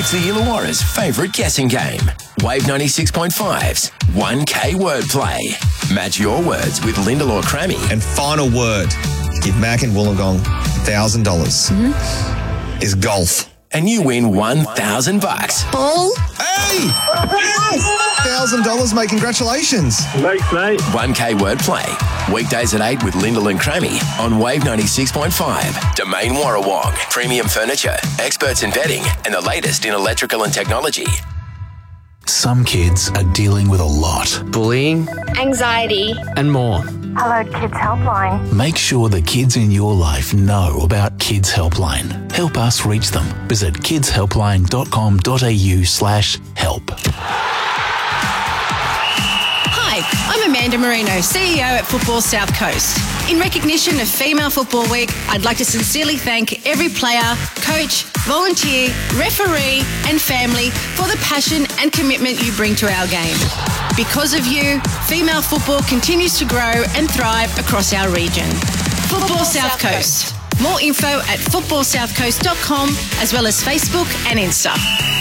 It's the Illawarra's favourite guessing game. Wave 96.5's 1K Wordplay. Match your words with Lyndall or Crammy. And final word, give Mac and Wollongong $1,000, is golf. And you win $1,000. Paul? Hey! Yes! $1,000, mate. Congratulations. Thanks, mate. 1K Wordplay. Weekdays at 8 with Lyndall and Crammy on Wave 96.5. Domain Warrawong. Premium furniture, experts in bedding, and the latest in electrical and technology. Some kids are dealing with a lot. Bullying, anxiety, and more. Hello Kids Helpline. Make sure the kids in your life know about Kids Helpline. Help us reach them. Visit kidshelpline.com.au/help. Hi, I'm Amanda Marino, CEO at Football South Coast. In recognition of Female Football Week, I'd like to sincerely thank every player, coach, volunteer, referee and family for the passion and commitment you bring to our game. Because of you, female football continues to grow and thrive across our region. Football South Coast. More info at footballsouthcoast.com as well as Facebook and Insta.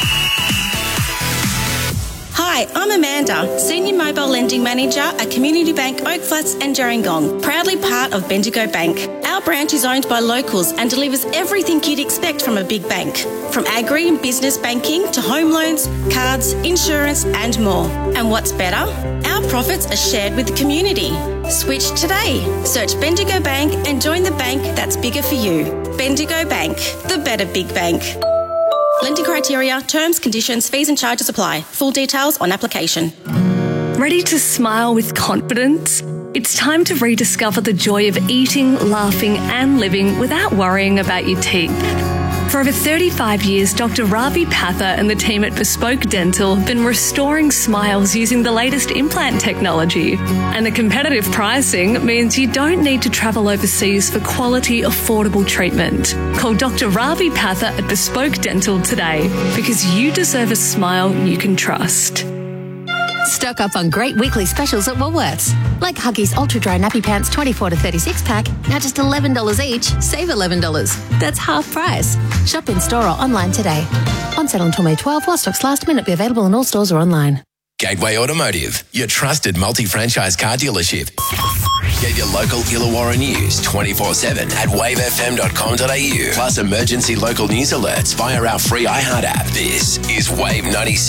Hi, I'm Amanda, Senior Mobile Lending Manager at Community Bank Oak Flats and Gerringong, proudly part of Bendigo Bank. Our branch is owned by locals and delivers everything you'd expect from a big bank, from agri and business banking to home loans, cards, insurance and more. And what's better? Our profits are shared with the community. Switch today. Search Bendigo Bank and join the bank that's bigger for you. Bendigo Bank, the better big bank. Lending criteria, terms, conditions, fees and charges apply. Full details on application. Ready to smile with confidence? It's time to rediscover the joy of eating, laughing and living without worrying about your teeth. For over 35 years, Dr. Ravi Patha and the team at Bespoke Dental have been restoring smiles using the latest implant technology. And the competitive pricing means you don't need to travel overseas for quality, affordable treatment. Call Dr. Ravi Patha at Bespoke Dental today because you deserve a smile you can trust. Stock up on great weekly specials at Woolworths. Like Huggies Ultra Dry Nappy Pants 24 to 36 pack, now just $11 each, save $11. That's half price. Shop in store or online today. On sale until May 12, while stocks last, may not be available in all stores or online. Gateway Automotive, your trusted multi-franchise car dealership. Get your local Illawarra news 24/7 at wavefm.com.au. Plus emergency local news alerts via our free iHeart app. This is Wave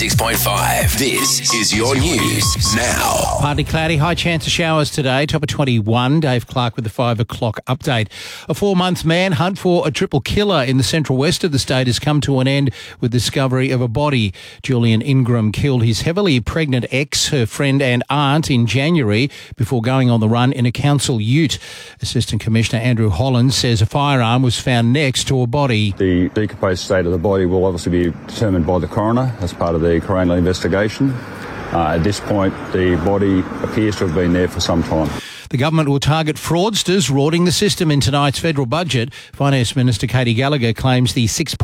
96.5. This is your news now. Partly cloudy, high chance of showers today. Top of 21. Dave Clark with the 5 o'clock update. A 4-month manhunt for a triple killer in the central west of the state has come to an end with discovery of a body. Julian Ingram killed his heavily pregnant ex, her friend and aunt in January before going on the run in a council ute. Assistant Commissioner Andrew Holland says a firearm was found next to a body. The decomposed state of the body will obviously be determined by the coroner as part of the coronial investigation. At this point, the body appears to have been there for some time. The government will target fraudsters rorting the system in tonight's federal budget. Finance Minister Katie Gallagher claims the